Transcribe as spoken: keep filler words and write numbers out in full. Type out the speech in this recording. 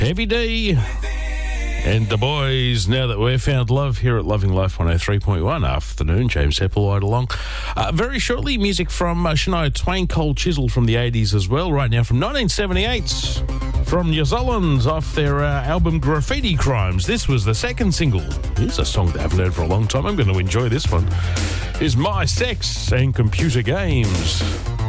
Heavy D and the boys. Now that we've found love here at Loving Life one oh three point one afternoon, James Hepplewhite along. Uh, very shortly, music from uh, Shania Twain, Cold Chisel from the eighties as well. Right now from nineteen seventy-eight, from New Zealand, off their uh, album Graffiti Crimes. This was the second single. Here's a song that I haven't heard for a long time. I'm going to enjoy this one. Is My Sex and Computer Games.